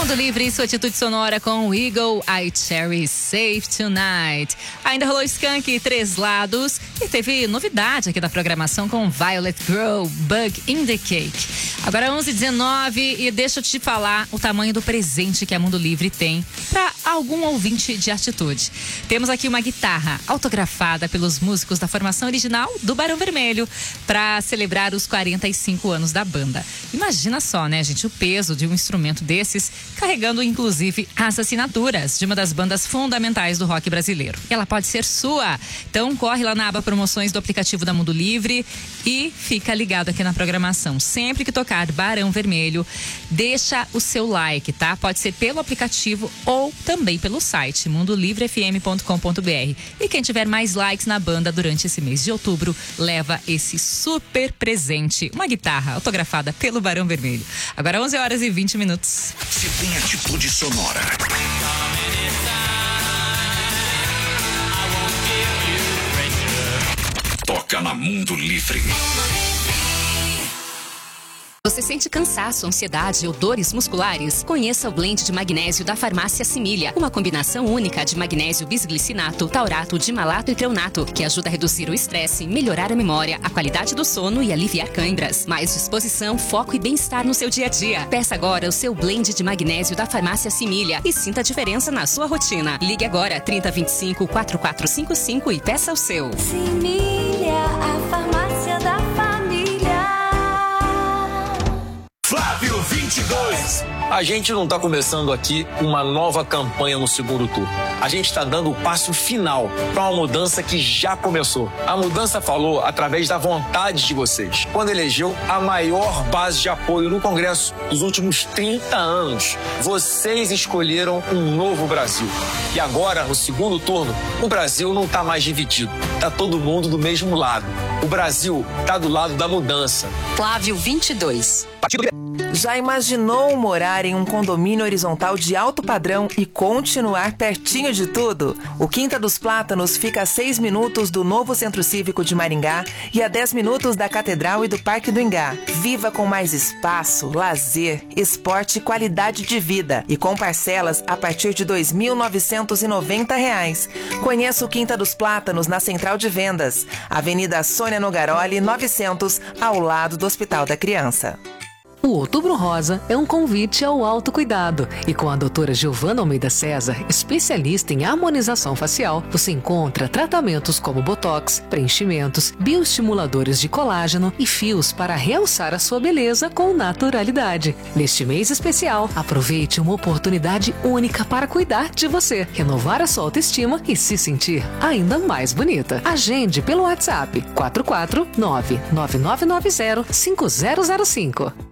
Mundo Livre, sua atitude sonora com o Eagle, I Cherry Safe Tonight. Ainda rolou Skank, Três Lados, e teve novidade aqui da programação com Violet Girl, Bug in the Cake. Agora 11h19 e deixa eu te falar o tamanho do presente que a Mundo Livre tem para algum ouvinte de atitude. Temos aqui uma guitarra autografada pelos músicos da formação original do Barão Vermelho para celebrar os 45 anos da banda. Imagina só, né, gente, o peso de um instrumento desses, carregando inclusive as assinaturas de uma das bandas fundamentais do rock brasileiro. E ela pode ser sua. Então corre lá na aba promoções do aplicativo da Mundo Livre e fica ligado aqui na programação. Sempre que tocar Barão Vermelho, deixa o seu like, tá? Pode ser pelo aplicativo ou também pelo site mundolivrefm.com.br. E quem tiver mais likes na banda durante esse mês de outubro, leva esse super presente, uma guitarra autografada pelo Barão Vermelho. Agora 11h20. Se tem atitude sonora, toca na Mundo Livre. Você sente cansaço, ansiedade ou dores musculares? Conheça o blend de magnésio da Farmácia Similia, uma combinação única de magnésio bisglicinato, taurato, dimalato e treonato, que ajuda a reduzir o estresse, melhorar a memória, a qualidade do sono e aliviar câimbras. Mais disposição, foco e bem-estar no seu dia a dia. Peça agora o seu blend de magnésio da Farmácia Similia e sinta a diferença na sua rotina. Ligue agora 3025-4455 e peça o seu. Similia, a farmácia da família. Flávio 22. A gente não está começando aqui uma nova campanha no segundo turno. A gente está dando o passo final para uma mudança que já começou. A mudança falou através da vontade de vocês, quando elegeu a maior base de apoio no Congresso dos últimos 30 anos. Vocês escolheram um novo Brasil. E agora, no segundo turno, o Brasil não está mais dividido. Está todo mundo do mesmo lado. O Brasil está do lado da mudança. Flávio 22. Já imaginou morar em um condomínio horizontal de alto padrão e continuar pertinho de tudo? O Quinta dos Plátanos fica a 6 minutos do novo Centro Cívico de Maringá e a 10 minutos da Catedral e do Parque do Engá. Viva com mais espaço, lazer, esporte e qualidade de vida. E com parcelas a partir de R$ 2.990. Conheça o Quinta dos Plátanos na Central de Vendas, Avenida Sônia Nogaroli, 900, ao lado do Hospital da Criança. O Outubro Rosa é um convite ao autocuidado. E com a doutora Giovana Almeida César, especialista em harmonização facial, você encontra tratamentos como botox, preenchimentos, bioestimuladores de colágeno e fios para realçar a sua beleza com naturalidade. Neste mês especial, aproveite uma oportunidade única para cuidar de você, renovar a sua autoestima e se sentir ainda mais bonita. Agende pelo WhatsApp 449-9990-5005.